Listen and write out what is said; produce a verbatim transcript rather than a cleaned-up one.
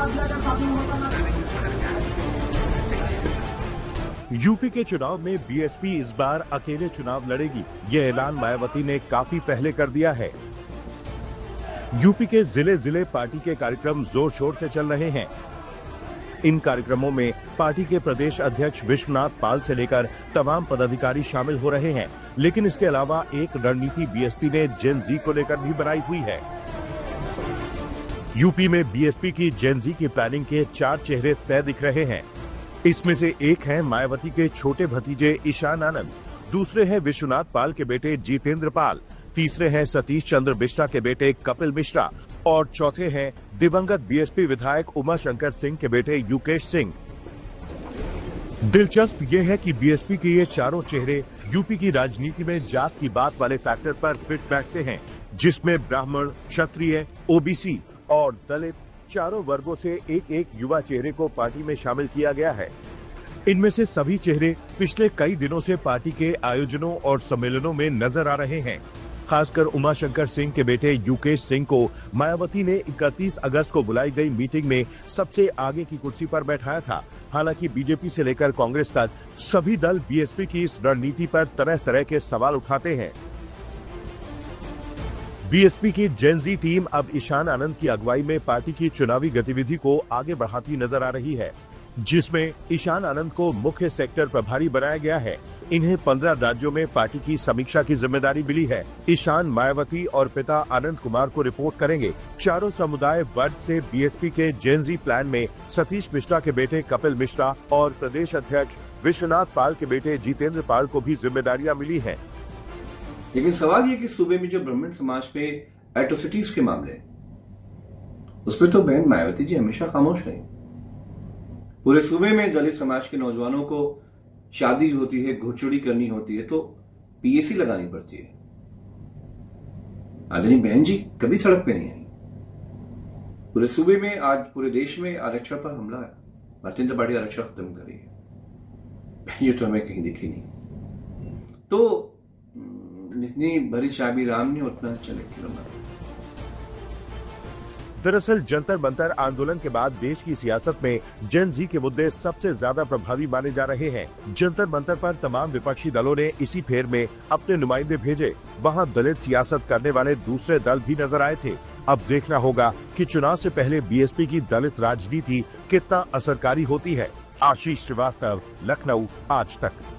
UP के चुनाव में बीएसपी इस बार अकेले चुनाव लड़ेगी, ये ऐलान मायावती ने काफी पहले कर दिया है। यूपी के जिले जिले पार्टी के कार्यक्रम जोर शोर से चल रहे हैं। इन कार्यक्रमों में पार्टी के प्रदेश अध्यक्ष विश्वनाथ पाल से लेकर तमाम पदाधिकारी शामिल हो रहे हैं, लेकिन इसके अलावा एक रणनीति बीएसपी ने जेन जी को लेकर भी बनाई हुई है। यूपी में बीएसपी की जेन जी की प्लानिंग के चार चेहरे तय दिख रहे हैं। इसमें से एक है मायावती के छोटे भतीजे ईशान आनंद, दूसरे हैं विश्वनाथ पाल के बेटे जितेंद्र पाल, तीसरे हैं सतीश चंद्र मिश्रा के बेटे कपिल मिश्रा और चौथे हैं दिवंगत बीएसपी विधायक उमाशंकर सिंह के बेटे युकेश सिंह। दिलचस्प ये है कि बीएसपी के ये चारों चेहरे यूपी की राजनीति में जात की बात वाले फैक्टर पर फिट बैठते हैं, जिसमें ब्राह्मण, क्षत्रिय, ओबीसी और दलित चारों वर्गों से एक एक युवा चेहरे को पार्टी में शामिल किया गया है। इनमें से सभी चेहरे पिछले कई दिनों से पार्टी के आयोजनों और सम्मेलनों में नजर आ रहे हैं। खासकर उमाशंकर सिंह के बेटे युकेश सिंह को मायावती ने इकतीस अगस्त को बुलाई गई मीटिंग में सबसे आगे की कुर्सी पर बैठाया था। हालांकि बीजेपी से लेकर कांग्रेस तक सभी दल बीएसपी की इस रणनीति पर तरह तरह के सवाल उठाते हैं। बीएसपी की जेन जी टीम अब ईशान आनंद की अगुवाई में पार्टी की चुनावी गतिविधि को आगे बढ़ाती नजर आ रही है, जिसमें ईशान आनंद को मुख्य सेक्टर प्रभारी बनाया गया है। इन्हें पंद्रह राज्यों में पार्टी की समीक्षा की जिम्मेदारी मिली है। ईशान मायावती और पिता आनंद कुमार को रिपोर्ट करेंगे। चारों समुदाय वर्ग से बीएसपी के जेन जी प्लान में सतीश मिश्रा के बेटे कपिल मिश्रा और प्रदेश अध्यक्ष विश्वनाथ पाल के बेटे जितेंद्र पाल को भी जिम्मेदारियां मिली हैं। लेकिन सवाल ये कि सूबे में जो ब्राह्मण समाज पे एट्रोसिटीज के मामले, उस पर तो बहन मायावती जी हमेशा खामोश रही। पूरे सूबे में दलित समाज के नौजवानों को शादी होती है, घुड़चोड़ी करनी होती है तो पीएसी लगानी पड़ती है। आदरणीय बहन जी कभी सड़क पे नहीं आई। पूरे सूबे में, आज पूरे देश में आरक्षण पर हमला है। भारतीय जनता पार्टी आरक्षण खत्म कर रही है। बहन जी तो हमें कहीं दिखी नहीं। तो जितनी भरी चाबी राम ने उतना चले किलोमीटर। दरअसल जंतर मंतर आंदोलन के बाद देश की सियासत में जेन जी के मुद्दे सबसे ज्यादा प्रभावी माने जा रहे हैं। जंतर मंतर पर तमाम विपक्षी दलों ने इसी फेर में अपने नुमाइंदे भेजे। वहां दलित सियासत करने वाले दूसरे दल भी नजर आए थे। अब देखना होगा कि चुनाव से पहले बीएसपी की दलित राजनीति कितना असरकारी होती है। आशीष श्रीवास्तव, लखनऊ, आज तक।